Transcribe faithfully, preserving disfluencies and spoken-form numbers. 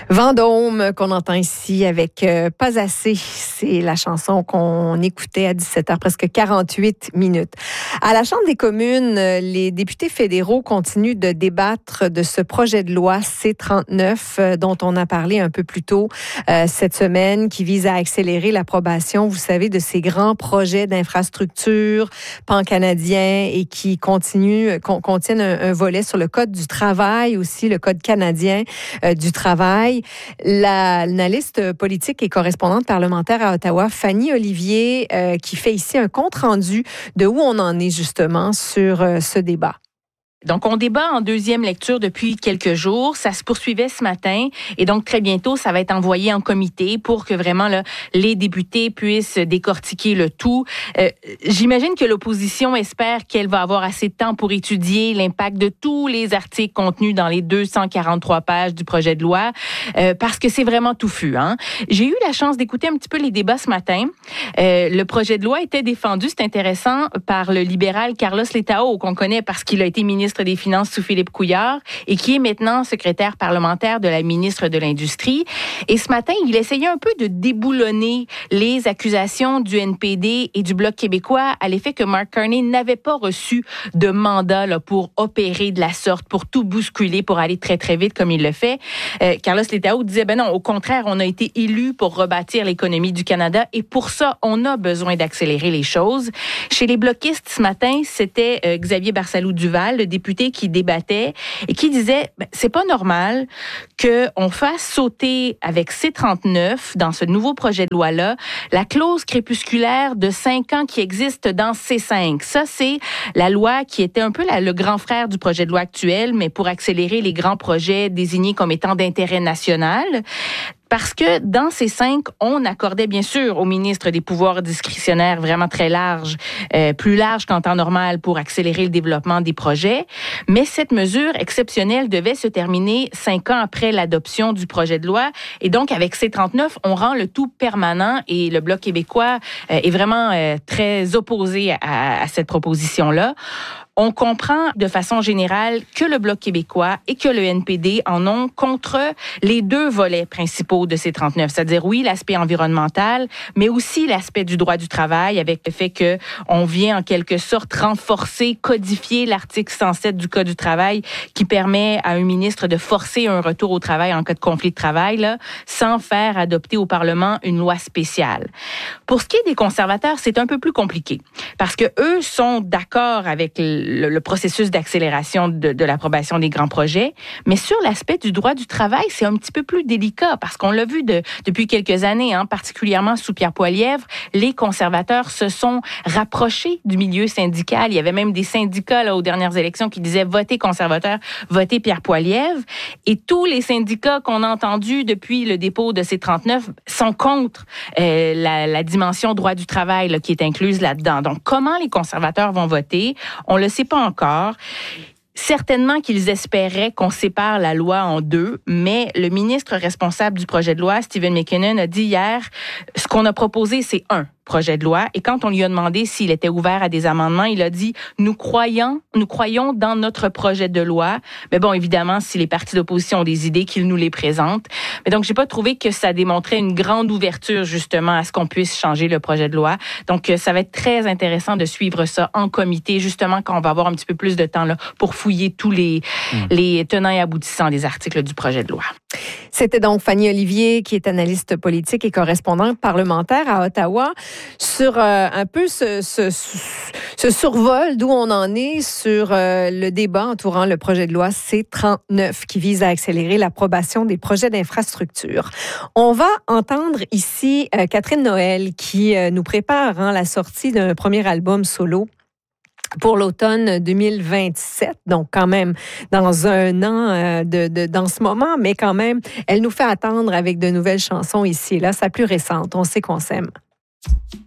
Vendôme, qu'on entend ici avec euh, Pas assez. C'est la chanson qu'on écoutait à dix-sept heures, presque quarante-huit minutes. À la Chambre des communes, les députés fédéraux continuent de débattre de ce projet de loi C trente-neuf euh, dont on a parlé un peu plus tôt euh, cette semaine, qui vise à accélérer l'approbation, vous savez, de ces grands projets d'infrastructure pan-canadiens et qui continuent, con, contiennent un, un volet sur le Code du travail, aussi le Code canadien euh, du travail. La analyste politique et correspondante parlementaire à Ottawa, Fanny Olivier, euh, qui fait ici un compte-rendu de où on en est justement sur euh, ce débat. Donc, on débat en deuxième lecture depuis quelques jours. Ça se poursuivait ce matin et donc très bientôt, ça va être envoyé en comité pour que vraiment là, les députés puissent décortiquer le tout. Euh, j'imagine que l'opposition espère qu'elle va avoir assez de temps pour étudier l'impact de tous les articles contenus dans les deux cent quarante-trois pages du projet de loi euh, parce que c'est vraiment touffu. Hein? J'ai eu la chance d'écouter un petit peu les débats ce matin. Euh, le projet de loi était défendu, c'est intéressant, par le libéral Carlos Letao, qu'on connaît parce qu'il a été ministre des Finances sous Philippe Couillard et qui est maintenant secrétaire parlementaire de la ministre de l'Industrie. Et ce matin, il essayait un peu de déboulonner les accusations du N P D et du Bloc québécois à l'effet que Mark Carney n'avait pas reçu de mandat là, pour opérer de la sorte, pour tout bousculer, pour aller très, très vite comme il le fait. Euh, Carlos Letao disait, ben non, au contraire, on a été élus pour rebâtir l'économie du Canada et pour ça, on a besoin d'accélérer les choses. Chez les bloquistes ce matin, c'était euh, Xavier Barsalou-Duval, le député qui débattait et qui disait ben, c'est pas normal qu'on fasse sauter avec C trente-neuf dans ce nouveau projet de loi-là la clause crépusculaire de cinq ans qui existe dans C cinq. Ça, c'est la loi qui était un peu la, le grand frère du projet de loi actuel, mais pour accélérer les grands projets désignés comme étant d'intérêt national. Parce que dans ces cinq, on accordait bien sûr au ministre des pouvoirs discrétionnaires vraiment très larges, euh, plus larges qu'en temps normal pour accélérer le développement des projets. Mais cette mesure exceptionnelle devait se terminer cinq ans après l'adoption du projet de loi. Et donc, avec C trente-neuf, on rend le tout permanent et le Bloc québécois euh, est vraiment euh, très opposé à, à cette proposition-là. On comprend de façon générale que le Bloc québécois et que le N P D en ont contre les deux volets principaux de C trente-neuf, c'est-à-dire, oui, l'aspect environnemental, mais aussi l'aspect du droit du travail, avec le fait que on vient en quelque sorte renforcer, codifier l'article cent sept du Code du travail qui permet à un ministre de forcer un retour au travail en cas de conflit de travail, là, sans faire adopter au Parlement une loi spéciale. Pour ce qui est des conservateurs, c'est un peu plus compliqué, parce que eux sont d'accord avec le Le, le processus d'accélération de, de l'approbation des grands projets. Mais sur l'aspect du droit du travail, c'est un petit peu plus délicat parce qu'on l'a vu de, depuis quelques années, hein, particulièrement sous Pierre Poilievre, les conservateurs se sont rapprochés du milieu syndical. Il y avait même des syndicats là, aux dernières élections qui disaient « Votez conservateur, votez Pierre Poilievre ». Et tous les syndicats qu'on a entendus depuis le dépôt de C trente-neuf sont contre euh, la, la dimension droit du travail là, qui est incluse là-dedans. Donc, comment les conservateurs vont voter? On le sait pas encore. Certainement qu'ils espéraient qu'on sépare la loi en deux, mais le ministre responsable du projet de loi, Stephen McKinnon, a dit hier, ce qu'on a proposé, c'est un projet de loi. Et quand on lui a demandé s'il était ouvert à des amendements, il a dit, nous croyons, nous croyons dans notre projet de loi. Mais bon, évidemment, si les partis d'opposition ont des idées, qu'ils nous les présentent. Mais donc, j'ai pas trouvé que ça démontrait une grande ouverture, justement, à ce qu'on puisse changer le projet de loi. Donc, ça va être très intéressant de suivre ça en comité, justement, quand on va avoir un petit peu plus de temps, là, pour fouiller tous les, mmh. les tenants et aboutissants des articles du projet de loi. C'était donc Fanny Olivier, qui est analyste politique et correspondante parlementaire à Ottawa, sur euh, un peu ce, ce, ce survol d'où on en est sur euh, le débat entourant le projet de loi C trente-neuf qui vise à accélérer l'approbation des projets d'infrastructure. On va entendre ici euh, Catherine Noël qui euh, nous prépare hein, la sortie d'un premier album solo pour l'automne deux mille vingt-sept, donc quand même dans un an euh, de, de dans ce moment, mais quand même, elle nous fait attendre avec de nouvelles chansons ici et là, sa plus récente, On sait qu'on s'aime.